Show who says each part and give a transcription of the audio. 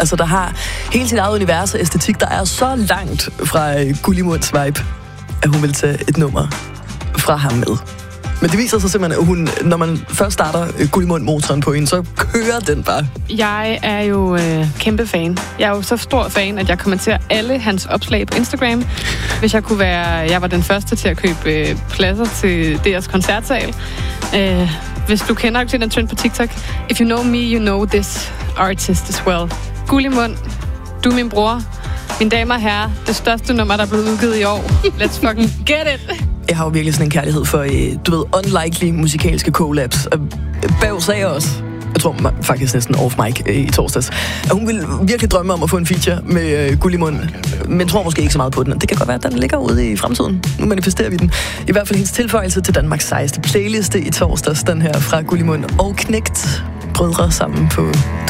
Speaker 1: Altså, der har hele sit eget univers og æstetik, der er så langt fra Gullimunds vibe, at hun vil tage et nummer fra ham med. Men det viser sig simpelthen, at hun, når man først starter Gullimund-motoren på hende, så kører den bare.
Speaker 2: Jeg er jo kæmpe fan. Jeg er jo så stor fan, at jeg kommenterer alle hans opslag på Instagram. Hvis jeg kunne være... Jeg var den første til at købe pladser til deres koncertsal. Hvis du kender til den trend på TikTok. If you know me, you know this artist as well. Gullimund, du er min bror. Mine damer og herrer, det største nummer, der er blevet udgivet i år. Let's fucking get it!
Speaker 1: Jeg har jo virkelig sådan en kærlighed for, du ved, unlikely musikalske collabs. Bav sagde også, jeg tror faktisk næsten off mic i torsdags, at hun ville virkelig drømme om at få en feature med Gullimund, men tror måske ikke så meget på den. Det kan godt være, at den ligger ude i fremtiden. Nu manifesterer vi den. I hvert fald hendes tilføjelse til Danmarks sejeste playliste i torsdags, den her fra Gullimund og Knægt brødre sammen på